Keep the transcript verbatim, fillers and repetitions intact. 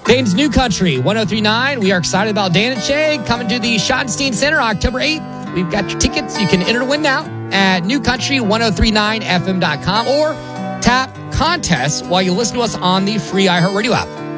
Dane's New Country, one oh three point nine. We are excited about Dan and Shay coming to the Schottenstein Center October eighth. We've got your tickets. You can enter to win now at new country ten thirty-nine f m dot com or tap contest while you listen to us on the free iHeartRadio app.